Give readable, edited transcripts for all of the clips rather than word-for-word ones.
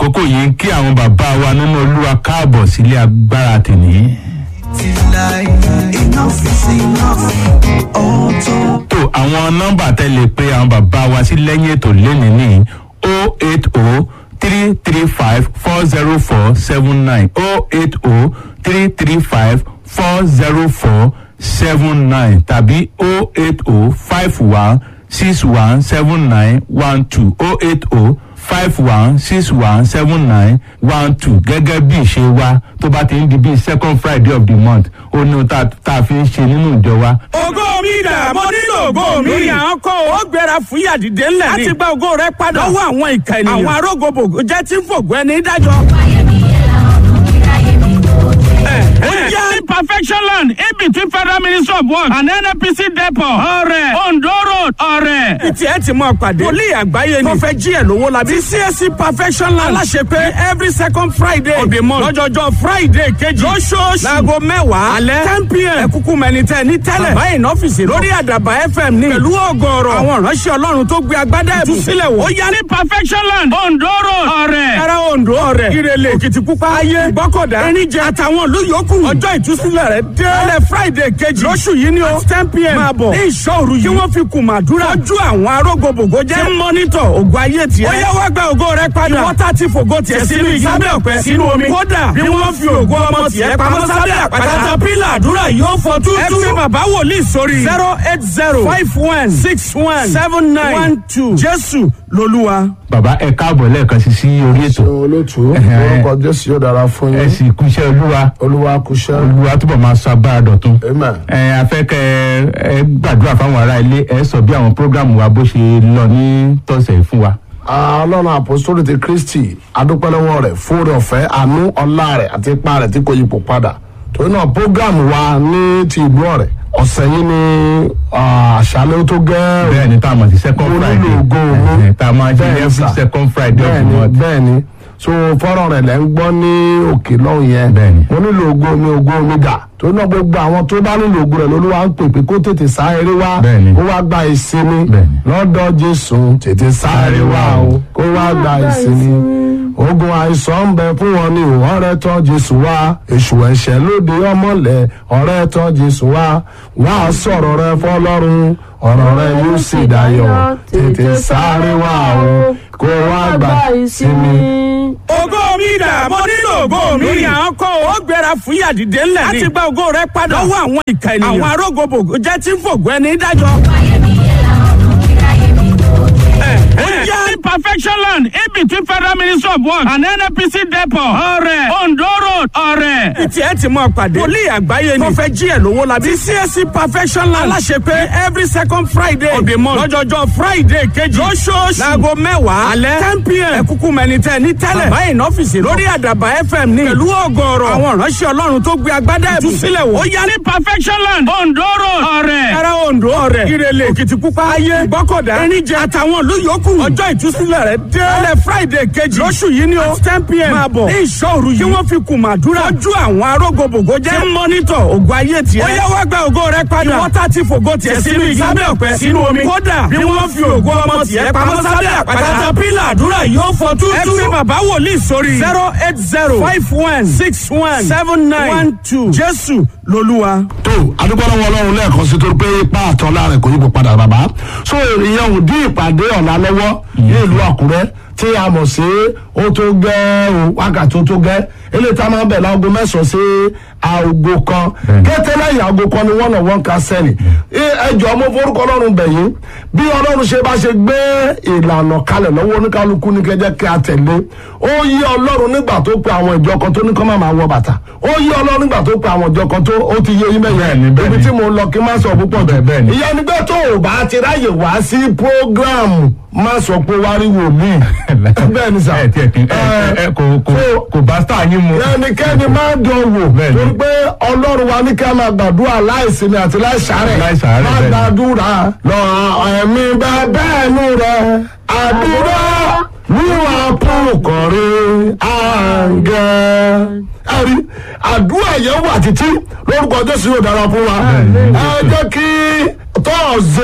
àkókò yìí kí àwọn bàbá wa nínú Olúwa káàbọ̀ sílé agbára tèmi. tó àwọn nọ́mbà tẹ́lẹ̀ pé àwọn bàbá wa sí lẹ́yìn ètò lẹ́nìí ní 080-335-40479 080-335-40479 tàbí 080-5161-7912 080-5161-7912 gẹ́gẹ́ bí ìṣe wa tó bá ti ń di bíi second Friday of the month ó ní tá a fi ń ṣe nínú ìjọ wa. ògo mi dà mo nílò ògo mi. lórí àwọn kọ́ ó gbéra fún yàdìdé ńlẹ̀ ni. láti gba ògo rẹ padà lọ́wọ́ àwọn ìka ènìyàn. àwọn arógòbò jẹ́ tí ń fògbọ́ ẹni dájọ́. Perfection land in between Federal Ministry of Works and NNPC depot. Ọ̀rẹ́ Ondo Road Ọ̀rẹ́. Ìtì ẹ̀ ti mọ pàdé. Wòlíì àgbáyé ni. Tó fẹ́ jí ẹ̀ lówó la bí. CSC Perfection land. Aláṣẹ pé every second Friday of the month. Lọ́jọ́jọ́ Friday kejì. Lóṣooṣù. Láago mẹ́wàá. Alẹ́ 10 p.m. Ẹ̀kúkú mẹ́ni tẹ́ ní tẹ́lẹ̀. Báyìí ní ọ́fíìsì lórí Àdàbà FM ní. Pẹ̀lú ọgọ́rọ̀. Àwọn ìránṣẹ́ Ọlọ́run tó gbé agbádá ẹ̀bùn sílẹ̀ wò. Ó yá ní Perfection land. Ondo Road Ọ̀rẹ́. Ẹ̀rọ Ondo Ọ̀rẹ́. Ìrẹ̀lẹ̀ Òkìtìpupa. Ayé. Ìgbọ́kọ̀dá. Ẹníjẹ. àtàwọn ìlú yòókù. Ọjọ́ ìtúsílẹ̀ rẹ̀ dé. Alẹ́ Friday kejì. Lóṣù yìí ni o. 10 p.m. Máa bọ̀. Ní ìṣọ́òru yìí. Kí wọ́n fi kùn màdúrà. Ojú àwọn arógòbògò jẹ́. Tí mọ́nítọ̀ ògo ayé tiẹ̀. Ó yẹ wá gba ògo rẹ padà. Ìwọ́n tá ti fògo tiẹ̀ sínú igi. Sábẹ́ ọ̀pẹ sínú omi. Kódà bí wọ́n fi ògo ọmọ tiẹ̀ pamọ́ sábẹ́ àpáta. Katapila àdúrà yóò fọ tútú. Ẹ fi bàbá wòlíì sórí. 080-5161-7912. Jésù lolúwa. Bàbá ẹ káàbọ̀ lẹ́ẹ̀kan sí orí ètò. olótú orúkọ Jésù yóò dára fún yín. ẹ sì kúṣẹ́ Olúwa kúṣẹ́. Olúwa túbọ̀ máa sọ agbára dọ̀tun. Amen. Afẹ́kẹ́ ẹ gbàdúrà fáwọn ará ilé ẹ sọ bí àwọn prógrámù wa bó ṣe lọ ní tọ̀sẹ̀ fún wa. Ọlọ́run àpòsítélì ti Kristi adúpẹ́lẹ́wọ́ rẹ̀ fún oore ọ̀fẹ́ àánú ọlá rẹ̀ àti ipá rẹ̀ tí kò yípo padà. Torí náà prógrámù wa ní ti ìlú Ọ̀rẹ́ ọ̀sẹ̀ yìí ni àṣálẹ́ tó gẹ́. Bẹ́ẹ̀ni tá a mọ̀ sí second Friday tá a máa ṣe every second Friday of the month. Bẹ́ẹ̀ni so fọ́rọ̀ rẹ̀ lẹ́ ń gbọ́ ní òkè lọ́hùn yẹn. Mo nílò ògo mi dà. Torí náà gbogbo àwọn tó bá nílò ògo rẹ̀ lÓlúwa ń pè pé kó tètè sáré wá kó wá gba ìsinmi lọ́dọ̀ Jésù tètè sáré wá o kó wá gba ìsinmi. Ogun àìsàn ń bẹ fún wọn ní ọ̀rẹ́ tọ̀ Jésù wá èṣù ẹ̀ṣẹ̀ lóde ọmọlẹ̀ ọ̀rẹ́ tọ̀ Jésù wá wá sọ̀rọ̀ rẹ fọ́lọ́run ọ̀rọ̀ rẹ yóò sì dayọ̀ tètè sáré wá o kó wá gba ìsinmi. Ògo mi dà mo nílò ògo mi. Lórí àwọn kọ́ ó gbéra fún yàdìdé ńlẹ̀ ni. Láti gba ògo rẹ padà lọ́wọ́ àwọn ìka ènìyàn. Àwọn arógòbògò jẹ́ tí ń fògbó ẹni dájọ́. Perfection land in between Federal Ministry of Works and NNPC depot. Ọ̀rẹ́ Ondo Road Ọ̀rẹ́. Ìtì ẹ̀ ti mọ pàdé. Wòlíì àgbáyé ni. Tó fẹ́ jí ẹ̀ lówó la bí. CSC Perfection land. Aláṣẹ pé every second Friday of the month. Lọ́jọ́jọ́ Friday kejì. Lóṣooṣù. Láago mẹ́wàá. Alẹ́ 10 p.m. Ẹ̀kúkú mẹ́ni tẹ́ ní tẹ́lẹ̀. Báyìí ní ọ́fíìsì lórí Àdàbà FM ní. Pẹ̀lú ọgọ́rọ̀. Àwọn ìránṣẹ́ Ọlọ́run tó gbé agbádá ẹ̀bùn sílẹ̀ wò. Ó yá ní Perfection land. Ondo Road Ọ̀rẹ́. Ẹ̀rọ Ondo Ọ̀rẹ́. Ìrẹ̀lẹ̀ Òkìtìpupa. Ayé. Ìgbọ́kọ̀dá. Ẹníjẹ. àtàwọn ìlú yòókù. Ọjọ́ ìtúsílẹ̀ rẹ̀ dé. Alẹ́ Friday kejì. Lóṣù yìí ni o. 10 p.m. Máa bọ̀. Ní ìṣọ́òru yìí. Kí wọ́n fi kùn màdúrà. Ojú àwọn arógòbògò jẹ́. Tí mọ́nítọ̀ ògo ayé tiẹ̀. Ó yẹ wá gba ògo rẹ padà. Ìwọ́n tá ti fògo tiẹ̀ sínú igi. Sábẹ́ ọ̀pẹ sínú omi. Kódà bí wọ́n fi ògo ọmọ tiẹ̀ pamọ́ sábẹ́ àpáta. Katapila àdúrà yóò fọ tútú. Ẹ fi bàbá wòlíì sórí. 080-5161-7912. Jésù lolúwa. tó adúgbò lọ́wọ́ Ọlọ́run lẹ́ẹ̀kan sí torí pé ipa àtọ́lá rẹ̀ kò yípo padà bàbá. so ìyẹn ò dín ìpàdé ọ̀la lọ́wọ́ ní ìlú Àkúrẹ́ tí a mọ̀ sí ó tó gẹ́ wákàtí ó tó gẹ́ eléyìí tá a máa ń bẹ̀ láago mẹ́sàn-án sí aago kan kété lẹ́yìn aago kan ni wọ́n náà wọ́n ká sẹ́ni. ẹjọ́ mo forúkọ Ọlọ́run bẹ̀ yín bí Ọlọ́run ṣe bá ṣe gbé ìlànà kalẹ̀ lọ́wọ́ oníkálukú ní kẹjẹ́ kí a tẹ̀lé. ó yí Ọlọ́run nígbà tó pe àwọn ìjọ kan tó ní kọ́ máa wọ bàtà. ó yí Ọlọ́run nígbà tó pe àwọn ìjọ kan tó ó ti yé yín mẹ́yìn ibi tí mo lọ kí n má sọ púpọ̀ bẹ́ẹ̀. ìyẹn nígbà tó o bá ti ráyè wá sí prógráàmù má sọ pé wá rí wòlíì. bẹ́ẹ̀ ni sà. kò bá sáà yín mu. ẹnikẹ́ni máa dán wò. torí pé Ọlọ́run wa ní kí a máa gbàdúrà láìsinmi àti láìsàárẹ̀. má gbàdúrà lọ ẹ̀mí bẹ́ẹ̀ nù rẹ̀ àdúrà wíwá púpọ̀kọ̀rẹ́ àǹgẹ̀. ẹ̀rí àdúrà yẹn wà títí lórúkọ Jésù yóò dára fún wa. ẹ jẹ́ kí tọ́ọ̀sì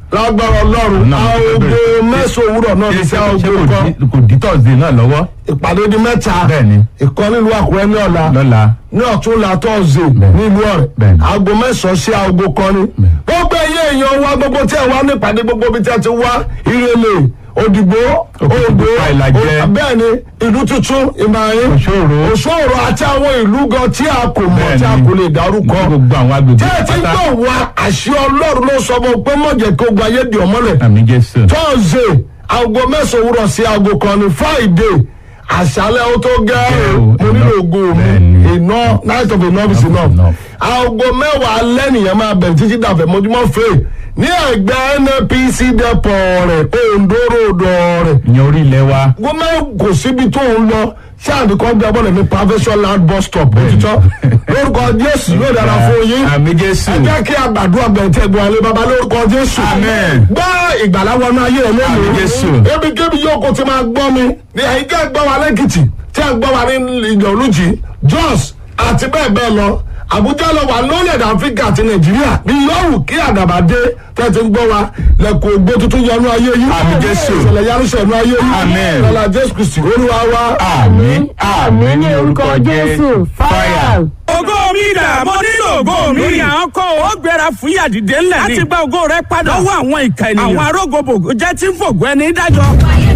lágbára ọlọ́run aago mẹ́sàn-án òwúrọ̀ náà ní sí aago kan. kò dí tọ́sídẹ̀ẹ́ náà lọ́wọ́. ìpàdé di mẹ́ta. bẹ́ẹ̀ni. ìkan nílùú àkúrẹ́ ní ọ̀la. lọ́la. ní ọ̀túnla tọ́sídẹ̀ẹ́ nílùú ọ̀rẹ́. bẹ́ẹ̀ni. aago mẹ́sàn-án sí aago kan ni. gbogbo ẹyẹ èèyàn wa gbogbo tí ẹ wá nípàdé gbogbo bí tí a ti wá Ìrẹ̀lẹ̀ Òdìgbò Oǹdó bẹ́ẹ̀ ni ìlú tuntun Ìmàyín Òṣòro àti àwọn ìlú gan tí a kò mọ̀ tí a kò lè dárúkọ. tí ẹ ti gbọ́ wa àṣẹ Ọlọ́run ló sọ fún pé mọ̀jẹ̀ kí ogun ayé di ọmọlẹ̀. tọ́sídẹ̀ẹ́ aago mẹ́sàn-án òwúrọ̀ sí aago kan ní Friday àṣálẹ́ ó tó gẹ́rù mo nílò ògo mi iná night of enough is enough. aago mẹ́wàá lẹ́nìyàn máa bẹ̀rẹ̀ títí dàfẹ́ mọ́júmọ́ fèé ní ẹgbẹ́ NNPC dẹ́pọ̀ rẹ̀ Oǹdó road rẹ̀. ìyẹn orí ilẹ̀ wa. gómìnà kò síbi tó ń lọ sáàdì kan bí abọ́lẹ̀ ní Perfection Land bus stop òtítọ́ lórúkọ Jésù yóò dára fún yín. àmín Jésù. ẹ jẹ́ kí àgbàdo àgbẹ̀ntẹ́ gbọ́n alẹ́ baba lórúkọ Jésù. àmín. gbọ́ ìgbàlá wọnú ayé rẹ lónìí. àmín Jésù. ebi yóò kó ti máa gbọ́ mi ní ẹ̀yìn gbọ́ wa lẹ́kìtì tí ẹ gbọ́ wa ní ìjọ̀lújì Jos àti bẹ́ẹ̀ bẹ́ẹ̀ lọ Àbújá lọ wà lórílẹ̀-èdè Áfíríkà àti Nàìjíríà bí yọ̀wù kí àdàbà dé tẹ́tí ń gbọ́ wa lẹ́kọ̀ọ́ ògbó tuntun yọnu ayé yìí. àmín Jésù. ìṣẹ̀lẹ̀ yarúṣẹ̀ nu ayé yìí. àmín. lọ́la Jésù Kristi Olúwa wa. àmín. àmín ní orúkọ Jésù. fire. ògo mi dà mo nílò ògo mi. lórí àwọn kọ́ ó gbéra fún yàdìdé ńlẹ̀ ni. láti gba ògo rẹ padà. lọ́wọ́ àwọn ìka ènìyàn. àwọn arógbogbò jẹ́ tí ń fògo ẹni dájọ́.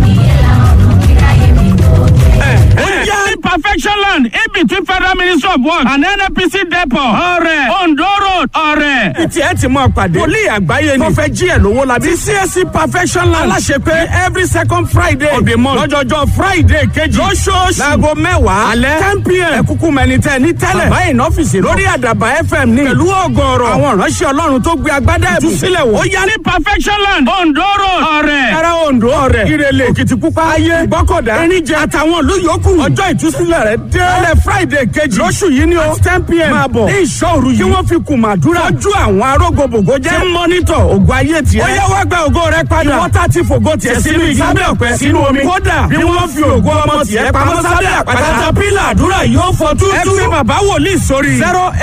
Perfection Land in between Federal Ministry of Works and NNPC depot Ọ̀rẹ́ Oǹdó road Ọ̀rẹ́. ìtì ẹ ti mọ pàdé. wòlíì àgbáyé ni. wọ́n fẹ́ jí ẹ̀ lówó la bí. ti CAC Perfection Land. aláṣẹ pé every second Friday of the month. lọ́jọ́jọ́ Friday kejì. lóṣooṣù. láago mẹ́wàá. alẹ́ 10 p.m. ẹ̀kúkú mẹ́ni tẹ́ ní tẹ́lẹ̀. báyìí ní ọ́fíìsì rẹ̀. lórí àdàbà FM ní. pẹ̀lú ọgọ́rọ̀. àwọn ìránṣẹ́ Ọlọ́run tó gbé agbádá ẹ̀bùn. ìtúsílẹ̀ wò. ó yá ní Perfection Land Oǹdó road Ọ̀rẹ́. ẹ̀rọ Oǹdó Ọ̀rẹ́. Ìrẹ̀lẹ̀ Òkìtìpupa. ayé Ìgbọ́kọ̀dá. Erinjẹ àtàwọn ìlú yòókù. ọjọ́ ìtúsílẹ̀ rẹ̀ dé. alẹ́ Friday kejì. lóṣù yìí ni o. 10 p.m. máa bọ̀. ní ìṣọ́òru yìí. kí wọ́n fi kùn màdúrà. ojú àwọn arógbogbò jẹ́. tí ń mọ́nítọ̀ ògùn ayé tiẹ̀. ó yẹ wá gba ògo rẹ padà. ìwọ́n tá ti fògo tiẹ̀ sínú igi. sábẹ́ ọ̀pẹ sínú omi. kódà bí wọ́n fi ògo ọmọ tiẹ̀ pamọ́ sábẹ́ àpáta. katapila àdúrà yóò fọ tútú. ẹ fi bàbá wòlíì sórí.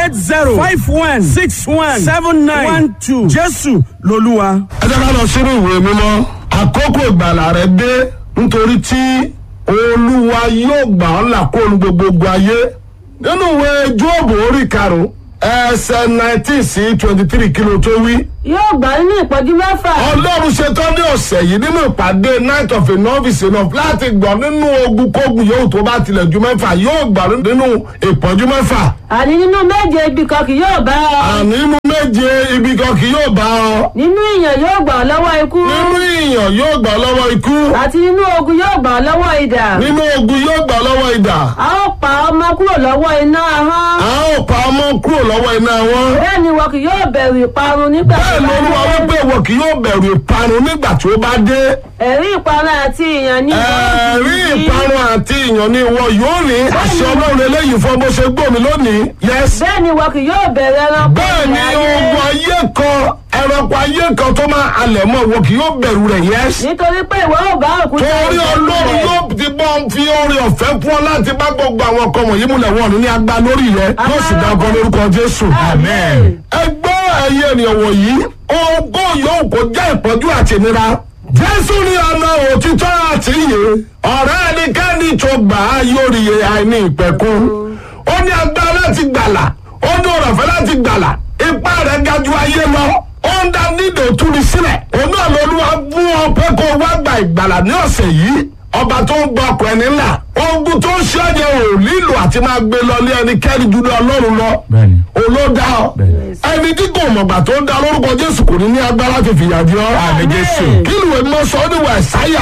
08051617912. Jésù lolúwa. ẹ jẹ́ ká lọ sínú ìwé mímọ́ àkókò ìgbàlà rẹ dé nítorí tí Olúwa yóò gbà ọ́ là kó gbogbo ayé nínú ìwé Jóòbù orí karùn-ún ẹsẹ̀ 19 sí 23 kí ló tó wí. yóò gbà nínú ìpọ́jú mẹ́fà. Ọlọ́run ṣetán ní ọ̀sẹ̀ yìí nínú ìpàdé night of enough is enough láti gbọ́ nínú ogun kógun yóò tó bá tilẹ̀ ju mẹ́fà yóò gbà nínú ìpọ́jú mẹ́fà. àní nínú méje ibi kan kì yóò bá ọ. àní nínú méje ibi kan kì yóò bá ọ. nínú ìyàn yóò gbà ọ́ lọ́wọ́ ikú. nínú ìyàn yóò gbà ọ́ lọ́wọ́ ikú. àti nínú ogun yóò gbà ọ́ lọ́wọ́ idà. nínú ogun yóò gbà ọ́ lọ́wọ́ idà. a ó pa ọmọ kúrò lọ́wọ́ iná ahọ́n. a ó pa ọmọ kúrò lọ́wọ́ iná wọn. bẹ́ẹ̀ ni wọn kì yóò bẹ̀rù ìparun nígbà tó bẹ́ẹ̀ bá lÓlúwa dé. wípé wọn kì yóò bẹ̀rù ìparun nígbà tí ó bá dé. ẹ̀rí ìparun àti ìyàn ní ẹ̀rí ìparun àti ìyàn ni ìwọ yóò ní àṣẹ Ọlọ́run eléyìí fún bó ṣe gbòmí lónìí. Yes. bẹ́ẹ̀ ni wọn kì yóò bẹ̀rẹ̀ ẹranko. bẹ́ẹ̀ ni ogun ayé kan ẹranko ayé kan tó máa halẹ̀ mọ́ wọn kì yóò bẹ̀rù rẹ̀. Yes. nítorí pé ìwọ ò bá òkúta torí Ọlọ́run yóò ti bọ́ ń fi oore ọ̀fẹ́ fún ọ láti bá gbogbo àwọn ọkọ wọ̀nyí múlẹ̀ wọ̀n ní agbá lórí rẹ yóò sì dá ọkọ lórúkọ Jésù. Amen. ẹgbẹ́ ẹ̀yẹ ènìyàn wọ̀nyí ogún yóò kó jẹ́ ìpọ́njú àti ìnira. Jésù ní ọ̀nà òtítọ́ àti ìyè ọ̀rẹ́ ẹnikẹ́ni tó gbà á yóò rí iye àìní ìpẹ̀kun. ó ní agbára láti gbàlà ó ní ọ̀rọ̀fẹ́ láti gbàlà ipá rẹ̀ ga ju ayé lọ ó ń dá nídò túni sílẹ̀. òun náà l'Olúwa fún ọ pé kó wá gba ìgbàlà ní ọ̀sẹ̀ yìí ọba tó ń gba ọkọ̀ ẹni ńlá ogun tó ń ṣẹ́yẹ ò nílò àti máa gbé lọ lé ẹnikẹ́ni jùlọ Ọlọ́run lọ. Bẹ́ẹ̀ni. olódà ọ ẹni tí kò mọ̀gbà tó ń da lórúkọ Jésù kò ní ní agbára láti fìyà jẹ ọ́. Àmín Jésù. kí ni ìwé mímọ́ sọ níwọ̀ Ẹ̀sáyà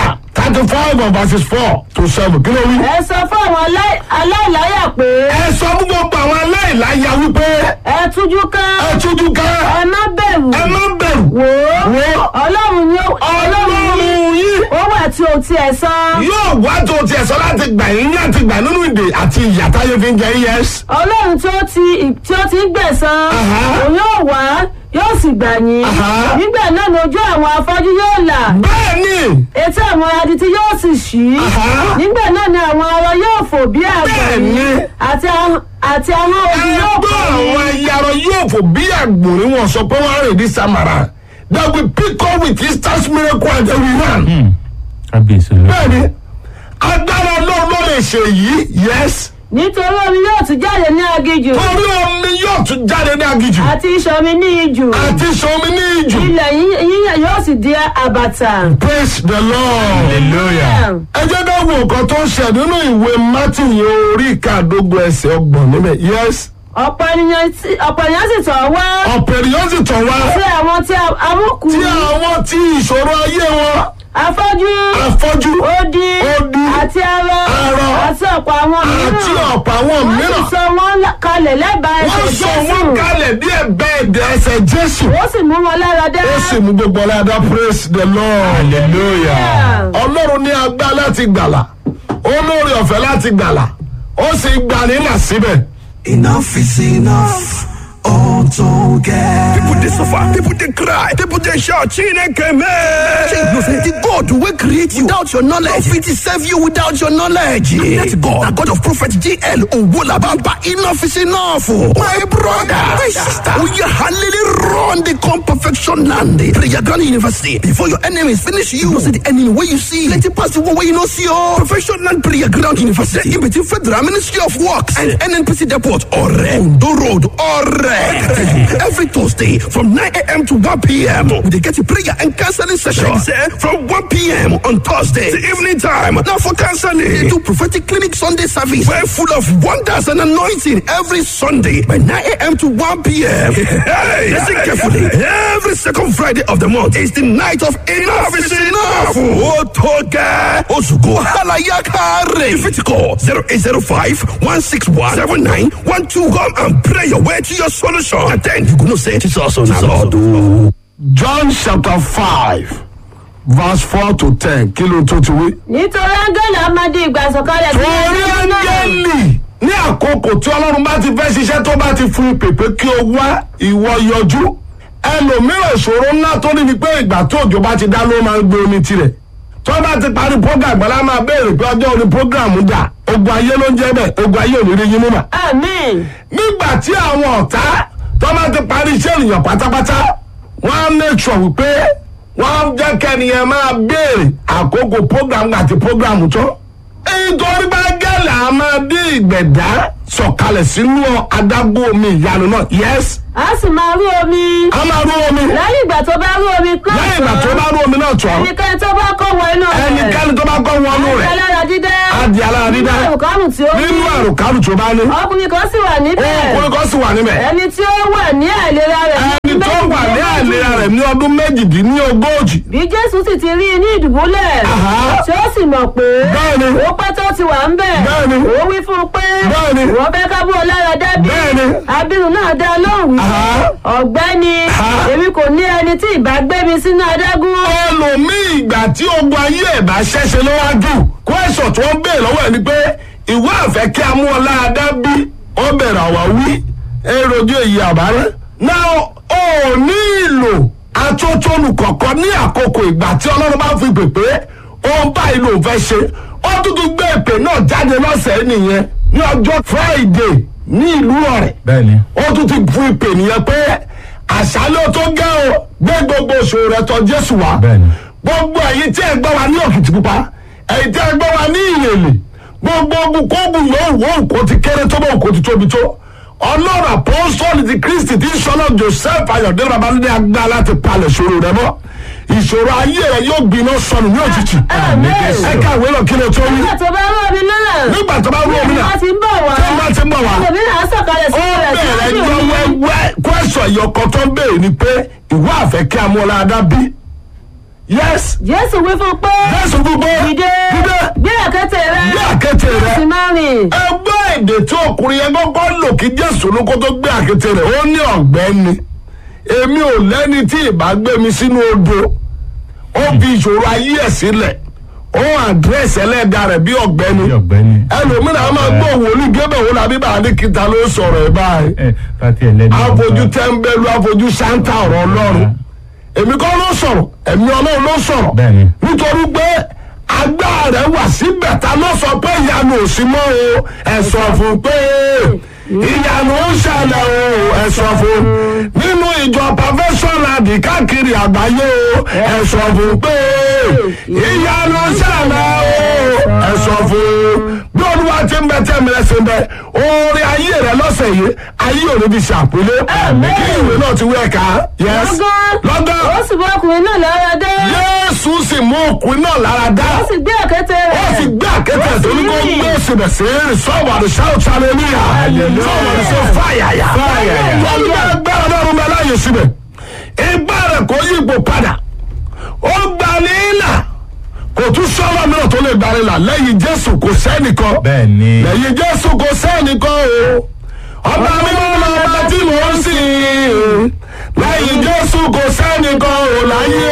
35:4-7 kí ló wí. ẹ sọ fún àwọn aláìláyà pé. ẹ sọ fún gbogbo àwọn aláìláyà wípé ẹ tújú ká. ẹ tújú ká ẹ má bẹ̀rù. ẹ má bẹ̀rù. wò wò ó Ọlọ́run ni Ọlọ́run yìí ó wà tí o tiẹ̀ san. yóò wá tó tiẹ̀ sọ láti gbà yín láti gbà nínú ìdè àti ìyà táyé fi ń jẹ yín. Yes. Ọlọ́run tí ó ti ń gbẹ̀san òun yóò wá yóò sì gbà yín. nígbà náà lójú àwọn afọ́jú yóò là. bẹ́ẹ̀ni. etí àwọn adití yóò sì ṣí. nígbà náà ni àwọn arọ yóò fò bí àgbọ̀nrín àti àwọn ogun yóò ẹgbẹ́ kọ́ àwọn ẹyàrá yóò fò bí àgbòrín wọn sọ pé wọ́n rìn ní Samara that will pick up with Easter's miracle and they will run. kábíyèsí ló. Bẹ́ẹ̀ni, agbára ọlọ́run ló lè ṣe yìí, yes. nítorí omi yóò tún jáde ní aginjù Torí omi yóò tún jáde ní aginjù. àti iṣan omi ní ijù Àti sọmi ní ìjù. ilẹ̀ yíyàn yóò sì di àbàtà. Praise the Lord. hallelujah. Ẹ jẹ́ ká wo nǹkan tó ń ṣe nínú ìwé Mátíù orí ìkàdógún ẹsẹ̀ ọgbọ̀n níbẹ̀. Yes. ọ̀pọ̀ ènìyàn sì tọ̀ wá Ọ̀pọ̀ ènìyàn sì tọ̀ wá. sí àwọn tí amúkú Tí àwọn tí ìṣòro ayé wọn, afọ́jú afọ́jú, odi àti arọ àti ọ̀pọ̀ àwọn àti ọ̀pọ̀ àwọn wọ́n sì mìíràn. sọ wọ́n kalẹ̀ lẹ́bàá Wọ́n ẹsẹ̀ sọ wọ́n Jésù kalẹ̀ ní ẹ̀bẹ̀ ẹ̀dẹ̀ ẹsẹ̀ Jésù. ó sì mú wọn lára dá. Ó sì mú gbogbo ọ̀làdá. Praise the Lord. hallelujah. Ọlọ́run ní agbá láti gbàlà. Ó lórí ọ̀fẹ́ láti gbàlà. Ó sì gbà nílà síbẹ̀. Enough is enough. All together. People they suffer, people they cry, people they shout, Chineke me. You say the God will create you without your knowledge. Fit serve you without your knowledge. That's God. The God of Prophet GL Owolabamba. Enough is enough. My brother, my sister. We are hallelujah run the come perfection land. Prayer Ground University. Before your enemies finish you. You see the enemy where you see. Let it pass the one where you not see. Oh, Perfection Land Prayer Ground University. In between Federal Ministry of Works and NNPC Depot. Ondo Road. Every Thursday from 9 a.m. to 1 p.m. We get a prayer and counseling session. From 1 p.m. on Thursday. The evening time. Now for counseling. They do prophetic clinic Sunday service. We're full of wonders and anointing every Sunday by 9 a.m. to 1 p.m. Hey, listen carefully. Every second Friday of the month is the night of Enough is Enough. Otoga Osugo Halayakare. If it's call 0805 161 7912. Come and pray your way to your solution. And then you're going to say it's also Lord. John chapter 5 verse 4 to 10. Kí ló tó ti wí? nítorí áńgẹ́lì á máa di ìgbà sọ̀kalẹ̀ sí Torí ẹgbẹ́ náà. áńgẹ́lì ní àkókò tí Ọlọ́run bá ti fẹ́ ṣiṣẹ́ tó bá ti fún ìpè pé kí o wá ìwọ yọjú. Ẹlòmíràn ìṣòro ńlá tó ní ni pé ìgbà tó òjò bá ti dá ló máa ń gbé omi tirẹ̀. Tó bá ti parí program gbọ́dá máa béèrè pé ọjọ́ orí program dà. Ogun ayé ló ń jẹ́ bẹ́ẹ̀, ogun ayé ò ní rí yín mú mà. àmín. Nígbà tí àwọn ọ̀tá tó bá ti parí iṣẹ́ ènìyàn pátápátá, wọ́n á make sure wípé wọ́n jẹ́ kẹ́niyàn máa béèrè àkókò program àti program tó. Nítorí bá gẹ́lẹ́ a máa dé ìgbẹ̀dá sọ̀kalẹ̀ sínú adágún omi ìyanu náà. Yes. a sì máa rú omi. A máa rú omi. lẹ́yìn ìgbà tó bá rú omi náà tán. Lẹ́yìn ìgbà tó bá rú omi náà tán. ẹnikẹ́ni tó bá kọ́ wọ inú rẹ̀. Ẹnikẹ́ni tó bá kọ́ wọnú á di rẹ̀. alára dídá. Á di alára dídá. nínú àrùkárù tí ó ní. Nínú àrùkárù tó bá ní. ọkùnrin kan sì wà níbẹ̀. Ọkùnrin kan sì wà níbẹ̀. ẹni tí ó wà ní àìlera rẹ̀. Ẹni tó wà ní àìlera rẹ̀ ní ọdún méjìdínlógójì. bí jésù sì ti rí i ní ìdùbúlẹ̀. Aha. tí ó sì mọ̀ pé. Bẹ́ẹ̀ni. ó pẹ́ tó ti wà ń bẹ̀. Bẹ́ẹ̀ni. ó wí fún un pé. Bẹ́ẹ̀ni. wọ́n fẹ́ ká bú ọ lára dábì. Bẹ́ẹ̀ni. abirùn náà dá lóhùn wí. Aha. ọ̀gbẹ́ni Aha. èmi kò ní ẹni tí ìbá gbé mi sínú adágún. Ẹlòmíì ìgbà tí ogun ayé ẹ̀ bá ṣẹ́ṣe lọ́wájú kwẹ́sọ̀ tí wọ́n béèrè lọ́wọ́ ẹ̀ ni pé ìwé àfẹ́ kí a mú ọ láadá bí ó bẹ̀rẹ̀ àwa wí èròjú èyí àbárẹ́. Náà ó nílò atótónu kọ̀ọ̀kan ní àkókò ìgbà tí Ọlọ́run bá fi pèpè ó bá ìlú òfẹ́ ṣe. Ó tuntun gbé ìpè náà jáde lọ́sẹ̀ẹ́ nìyẹn ní ọjọ́ Friday ní ìlú Ọ̀rẹ́. bẹ́ẹ̀ni. Ó tún ti fún ìpè nìyẹn pé àṣálẹ́ tó gẹ́ o gbé gbogbo òṣòro rẹ̀ tọ̀ Jésù wá. Bẹ́ẹ̀ni. Gbogbo ẹ̀yin tí ẹ gbọ́ wa ní Òkìtìpupa ẹ̀yin tí ẹ gbọ́ wa ní Ìrèlè gbogbo ogun kógun yóò wọ òkò ti kéré tó bá òkò ti tóbi tó. Ọlọ́run apọ́sọ́ọ̀lì ti Kristi tí sọ́nà Joseph Ayọ̀délé Babalódé agbá láti palẹ̀ ìṣòro rẹ̀ mọ́. Ìṣòro ayé rẹ̀ yóò gbiná sọnù ní òjijì. Ẹ káwé lọ kí ló tó wí. nígbà tó bá rú omi náà. Nígbà tó bá rú omi náà. wọ́n ti ń bọ̀ wá. Tí wọ́n ti ń bọ̀ wá. ẹlòmíràn á sọ̀kalẹ̀ sí Ó rẹ̀ bẹ̀rẹ̀ síwájú jọ mi. wẹ́wẹ́ kwẹ́sọ̀ ìyọkọ tó ń béèrè ni pé ìwé àfẹ́ kí a mú ọ láadá bí. Yes. jésù wí fún un pé. Jésù gbogbo. dìde gbé àkéte rẹ. Gbé àkéte rẹ. sì máa rìn. Ẹgbẹ́ èdè tí ọkùnrin yẹn gbọ́gbọ́ lò kí Jésù ló kó tó gbé àkéte rẹ̀ ó ní ọ̀gbẹ́ni. Èmi ò lẹ́ni tí ìbá gbé mi sínú odò. Ó fi ìṣòro ayé ẹ̀ sílẹ̀. Ó àdírẹ́sì ẹlẹ́dàá rẹ̀ bí ọ̀gbẹ́ni. bí ọ̀gbẹ́ni. Ẹlòmíràn á máa gbọ́ òwò ní gébẹ̀ wò lábí bàá ní kíta ló sọ̀rọ̀ ẹ̀ báyìí. pati ẹlẹ́ni. Àfojú tẹ́ńbẹ́lú àfojú sáńtà ọ̀rọ̀ Ọlọ́run. Èmi kọ́ ló sọ̀rọ̀, ẹ̀mí Ọlọ́run ló sọ̀rọ̀. Bẹ́ẹ̀ni. Nítorí pé agbára rẹ̀ wà síbẹ̀ ta ló sọ pé ìyanu ò sí mọ́ o. Ẹ sọ fún pé ìyanu ń ṣẹlẹ̀ o. Ẹ sọ fún nínú ìjọ perfection land káàkiri àgbáyé o ẹ sọ fún pé ìyanu ṣẹlẹ̀ o ẹ sọ fún bí olúwa ti ń bẹ tẹ́mi lẹ́sìn bẹ oore ayé rẹ lọ́sẹ̀ yìí ayé òní fi ṣàpélé kí ìwé náà ti wẹ̀ ká lọ́gán ó sì bọ́ ọkùnrin náà lára dá. Jésù sì mú ọkùnrin náà lára dá ó sì gbé àkéte rẹ̀. ó sì gbé àkéte tó ní kó gbé síbẹ̀ sí sọ́wọ́dì shout hallelujah sọ́wọ́dì sọ fàyàyà tó ń bẹ gbẹ́rẹ́ lọ́rùn bẹ láyé síbẹ̀ ìgbà rẹ̀ kò yí ipò padà ó gbà ní ìlà kò tún sọ́wọ́ mìíràn tó lè gbà ní ìlà lẹ́yìn Jésù kò sẹ́nìkan lẹ́yìn Jésù kò sẹ́nìkan o ọba mímọ́ lọ́ba tí mò ń sìn lẹ́yìn Jésù kò sẹ́nìkan ò láyé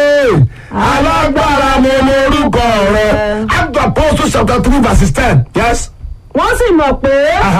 alágbára mo mọ orúkọ rẹ̀. Acts of Apostles chapter 3 verse 10. Yes. wọ́n sì mọ̀ pé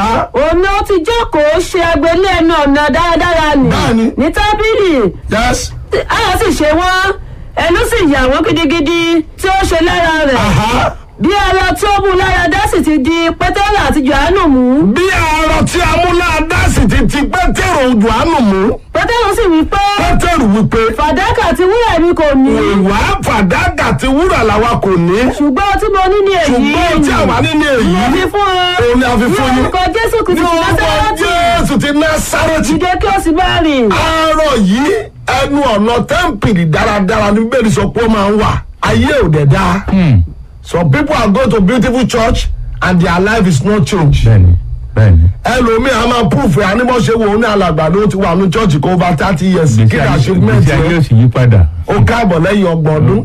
òun náà ti jókòó ṣe agbélé ẹnu ọ̀nà dáradára Bẹ́ẹ̀ni. ní tábìlì. Yes. ayọ̀ sì ṣe wọ́n ẹnu sì yà wọ́n gidigidi tí ó ṣe lára rẹ̀. bí ara tí ó mú lára dá sì ti di Pétérù àti Jòhánù mú. Bí àárọ̀ tí amúláadá sì ti Pétérù Jòhánù mú. Pétérù sì wí pé Pétérù wí pé fàdákà àti wúrà mi kò ní. ìwà fàdákà tí wúrà làwa kò ní. ṣùgbọ́n tí mo ní ní èyí. ṣùgbọ́n tí àwa ní ní èyí. mo fi fún ọ. òun ni a fi fún yín. ní orúkọ Jésù Kristi Násárẹ́tì. Jésù ti Násárẹ́tì. dìde kí o sì máa rìn. Àárọ̀ yìí ẹnu ọ̀nà tẹ́ḿpìlì dáradára ní bẹ́ẹ̀ ni sọ pé ó máa ń wà. Ayé ò dẹ̀ dáa. Some people are going to beautiful church and their life is not changed. bẹ́ẹ̀ni. Ẹlòmíì a máa proof ẹ̀ ànímọ̀ṣe wo ní alàgbà ló ti wà ní church kó over 30 years. Kí ni achievement ìgbésí ayé rẹ̀? ò sì yí padà. Ó káàbọ̀ lẹ́yìn ọgbọ̀n ọdún.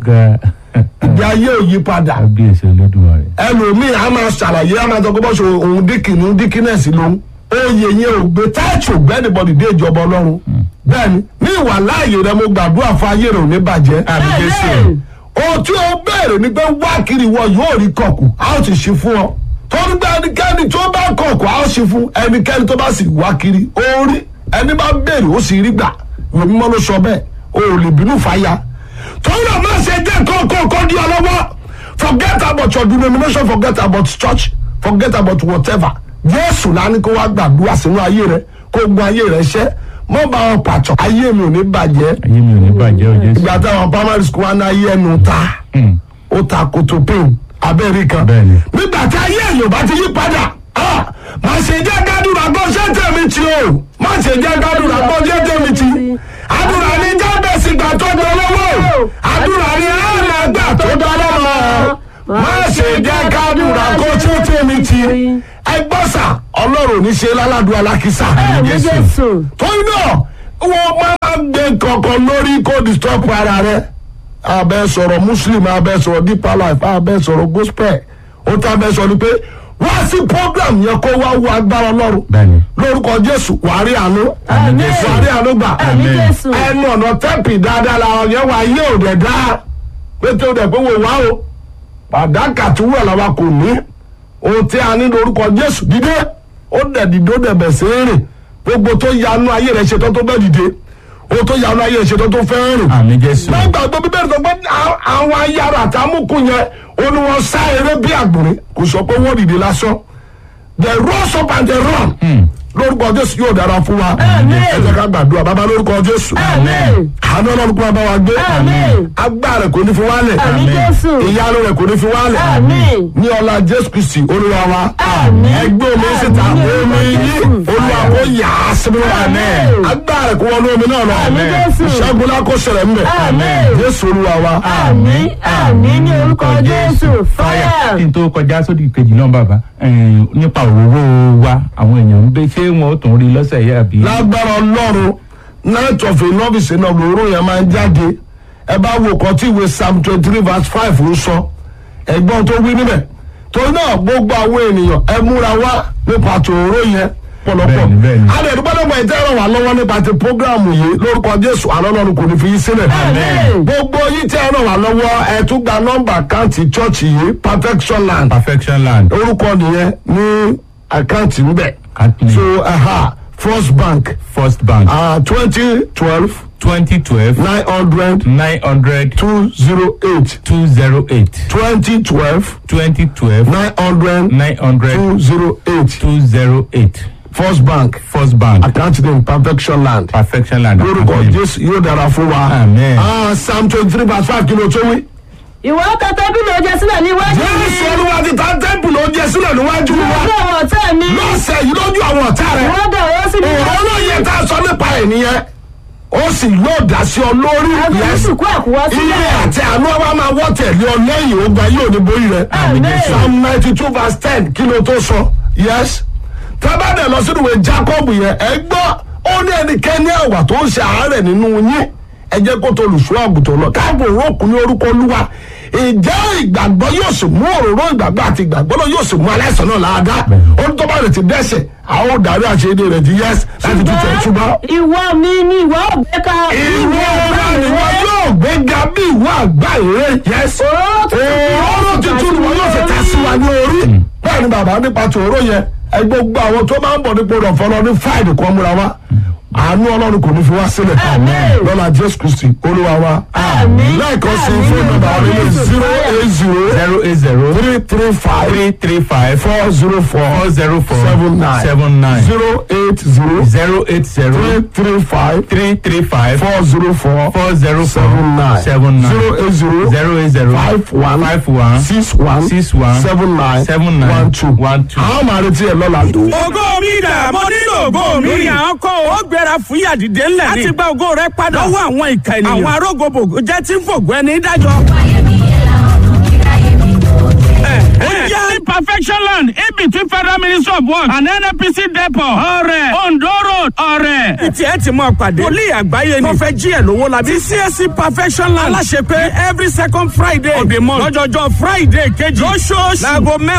Ìgbé ayé ò yí padà. kábíyèsí Olódùmarè. Ẹlòmíì a máa ṣàlàyé a máa sọ pé bọ́sọ̀ òun díkìnnì díkìnnẹ̀sì lòun. Oyè yẹn ò gbé táàtì ò gbẹ́ anybody dé ìjọba Ọlọ́run. Bẹ́ẹ̀ni ní ìwà láàyè rẹ mo gbàdúrà fún ayé rẹ ò ní bàjẹ́. àmì Jésù. Ohun tí o béèrè ni pé wá kiri wọ yóò rí kọ̀kù a ó sì ṣí fún ọ. Torí pé ẹnikẹ́ni tó bá kọ̀kù a ó ṣí fún ẹnikẹ́ni tó bá sì wá kiri ó rí ẹni bá béèrè ó sì rí gbà ìwé mímọ́ ló sọ bẹ́ẹ̀ o ò lè bínú fàyà. Torí náà má ṣe jẹ́ kọ́kọ́ di ọlọ́wọ́ forget about your denomination forget about church forget about whatever. Jésù lánìí kó wá gbàdúrà sínú ayé rẹ kó gun ayé rẹ ṣẹ́ mọ́ bá wọn pàtó ayé mi ò ní bàjẹ́. ayé mi ò ní bàjẹ́ o Jésù. Ìgbà táwọn primary school wa náà ayé ẹnu ta ó ta koto pain abẹ́rẹ́ kan. Bẹ́ẹ̀ni. Nígbà tí ayé èèyàn bá ti yí padà má ṣe jẹ́ gádùrà gbọ́ ṣé tèmi ti o má ṣe jẹ́ gádùrà gbọ́ ṣé tèmi ti. Àdúrà ní Jábẹ́sì gbà tó dọ́lọ́wọ́ àdúrà ní àná gbà tó dọ́lọ́wọ́ má ṣe jẹ́ gádùrà gbọ́ ṣé tèmi ti. Ẹgbọ́sà Ọlọ́run ò ní ṣe láládùn alákìsà. àmì Jésù. Torí náà wọ́n máa ń gbé kankan lórí kó disturb ara rẹ̀. Abẹ́ sọ̀rọ̀ Muslim, abẹ́ sọ̀rọ̀ Deeper Life, abẹ́ sọ̀rọ̀ Gospel. Ó tá abẹ́ sọ ni pé wá sí program yẹn kó wá wo agbára Ọlọ́run. Bẹ́ẹ̀ni. Lórúkọ Jésù wàá rí àánú. Àmín. Wàá rí àánú gbà. àmì Jésù. Ẹnu ọ̀nà tẹ́pì dáadáa la ọ̀yẹ́ wa yé òde dá. Pété òde pé wò wá o. Pàdákà tí wúrà làwa kò ní. Ohun tí a ní lórúkọ Jésù dídé. Ó dẹ̀ dìde ó dẹ̀ bẹ̀ sí rìn. Gbogbo tó yanu ayé rẹ̀ ṣetán tó bẹ́ẹ̀ dìde. O tó yanu ayé rẹ̀ ṣetán tó fẹ́ rìn. àmì Jésù. Gbàgbọ́ bíbélì sọ pé àwọn ayára àtàmúkù yẹn ó ní wọ́n sá eré bí àgbòrín kò sọ pé wọ́n dìde lásán. They rose up and they run. Lórúkọ Jésù yóò dára fún wa. Ẹ jẹ́ ká gbàdúrà bàbá lórúkọ Jésù. àmín. Àánú Ọlọ́run kó máa bá wa gbé. Àmín. Agbára rẹ̀ kò ní fi wálẹ̀. àmì Jésù. Ìyanu rẹ̀ kò ní fi wálẹ̀. àmín. Ní ọlá Jésù Kristi Olúwa wa. Àmín. Ẹgbẹ́ omi síta omi yí Olúwa kó yà á síbi wa. Àmín. Agbára rẹ̀ kó wọnú omi náà lọ. Àmín Jésù. Ìṣẹ́gun lá kó ṣẹlẹ̀ ń bẹ̀. Àmín. Jésù Olúwa wa. àmì àmì ní orúkọ Jésù. fire. kí n tó kọjá sódì kejì náà bàbá nípa òróró wa àwọn èèyàn ń bẹ ṣé wọn ó tún rí lọ́sẹ̀ yìí àbí. Lágbára Ọlọ́run night of a novice náà lòórùn yẹn máa ń jáde. Ẹ bá wo kan tí ìwé Psalm 23 verse 5 ń sọ. Ẹ̀gbọ́n tó wí níbẹ̀. Torí náà gbogbo àwọn ènìyàn ẹ múra wá nípa tòóró yẹn pọ̀lọpọ̀. Bẹ́ẹ̀ni. Adẹ̀dúgbọ́dọ̀gbọ̀ ìtẹ́rọ̀ wà lọ́wọ́ nípa ti prógráàmù yìí lórúkọ Jésù Ọlọ́run kò ní fi yín sílẹ̀. Àmín. Gbogbo yìí tẹ́ ẹ̀rọ wà lọ́wọ́ ẹ tún gba nọ́mbà àkáǹtì chọ́ọ̀chì yìí Perfection Land. perfection land. Orúkọ nìyẹn ní àkáǹtì ńbẹ̀. Àkáǹtì. So First Bank First Bank 2012 2012 900 900 208 208 2012 2012 900 900 208 208 First Bank First Bank. account name Perfection Land. Perfection Land. lórúkọ Jésù yóò dára fún wa. Amen. Psalm 23:5 kí ló tó wí. ìwọ ta tábìlì oúnjẹ sílẹ̀ níwájú Jésù Olúwa ti ta tẹ́ḿpìlì oúnjẹ sílẹ̀ níwájú wa. lọ́dọ̀ àwọn ọ̀tá mi lọ́sẹ̀ yìí lójú àwọn ọ̀tá rẹ̀. wọ́n dà wọ́n sí mi ọ̀rọ̀ náà yẹ tá a sọ nípa ẹ̀ nìyẹn. ó sì yóò dá sí ọ lórí. àbúrò sùkú àkúwọ́ ilé sílẹ̀. àti àánú ọba máa wọ́ tẹ̀lé ọ lẹ́yìn ogun ayé òní borí rẹ̀. Amen. Psalm 92:10 kí ló tó sọ. Yes. tábàdàn lọ sínú ìwé Jacob yẹn ẹ gbọ́ ó ní ẹnikẹ́ni ẹ̀wà tó ń ṣe àárẹ̀ nínú yín ẹ jẹ́ kó tó olùṣọ́ àgùntàn lọ káàbò rókun ní orúkọ Olúwa. ìjẹ́ ìgbàgbọ́ yóò sì mú òróró ìgbàgbọ́ àti ìgbàgbọ́ náà yóò sì mú aláìsàn náà láàdá. ó ní tó bá rẹ̀ ti dẹ́sẹ̀ àwọn ò darí àṣeyédé rẹ̀ di yẹ́sì láti tún tẹ̀ ṣùgbọ́n. ìwọ mi ni ìwọ ògbé ka. ìwọ ọba ni wọn yóò gbéga bí ìwọ àgbà ìrè. yẹ́sì òróró tuntun ni wọn yóò fi ta sí wa ní orí. bẹ́ẹ̀ ni bàbá nípa tòró yẹn ẹ gbogbo àwọn tó máa ń bọ̀ nípò rẹ̀ fọlọ́ ní Friday kan múra wa àánú Ọlọ́run kò ní fi wá sílẹ̀. lọ́la Jésù Kristi Olúwa wa. lẹ́ẹ̀kan sí fóònù nọ́mbà wọn ní 080 080 335 334 79 080 335 335 404 404 79 080 51 61 79 12. àwọn máa retí ẹ lọ́la tó. ògo mi dà mo nílò ògo mi. lórí àwọn kọ́ ó gbéra fún yàdìdé ńlẹ̀ ni. láti gba ògo rẹ padà. lọ́wọ́ àwọn ìka ènìyàn. àwọn arógbogbò jẹ́ tí ń fògo ẹni dájọ́. Perfection Land in between Federal Ministry of Works and NNPC Depot. Ọ̀rẹ́ Ondo Road Ọ̀rẹ́. Ìtì ẹ̀ ti mọ̀ pàdé. Wòlíì àgbáyé ni. Wọ́n fẹ́ jí ẹ̀ lówó la bí. CSC Perfection Land. Aláṣẹ pé every second Friday of the month. lọ́jọ́jọ́ Friday kejì. lóṣooṣù. láago mẹ́wàá.